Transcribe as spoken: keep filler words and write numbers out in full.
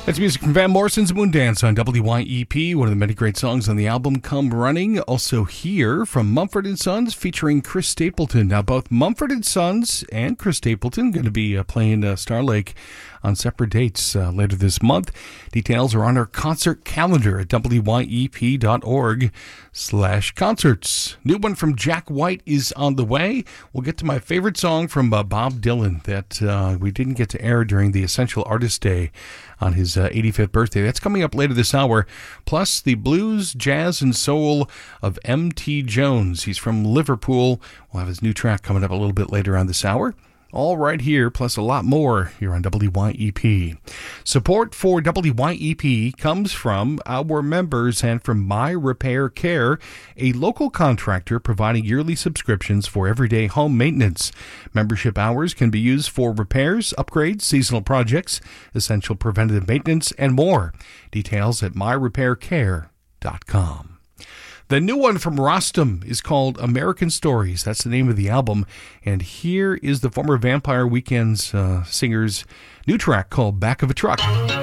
That's music from Van Morrison's Moondance on W Y E P, one of the many great songs on the album Come Running. Also here from Mumford and Sons featuring Chris Stapleton. Now both Mumford and Sons and Chris Stapleton going to be uh, playing uh, Star Lake on separate dates uh, later this month. Details are on our concert calendar at W Y E P dot org slash concerts. New one from Jack White is on the way. We'll get to my favorite song from uh, Bob Dylan that uh, we didn't get to air during the Essential Artist Day on his uh, eighty-fifth birthday. That's coming up later this hour. Plus the blues, jazz, and soul of M T Jones. He's from Liverpool. We'll have his new track coming up a little bit later on this hour. All right here, plus a lot more here on W Y E P. Support for W Y E P comes from our members and from My Repair Care, a local contractor providing yearly subscriptions for everyday home maintenance. Membership hours can be used for repairs, upgrades, seasonal projects, essential preventative maintenance, and more. Details at my repair care dot com. The new one from Rostam is called American Stories. That's the name of the album. And here is the former Vampire Weekend's uh, singer's new track called Back of a Truck.